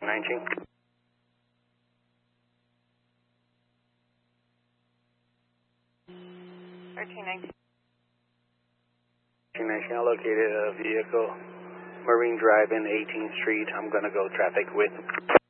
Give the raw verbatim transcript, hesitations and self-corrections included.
nineteen. thirteen nineteen. thirteen nineteen, I located a vehicle, Marine Drive in eighteenth Street. I'm going to go traffic with.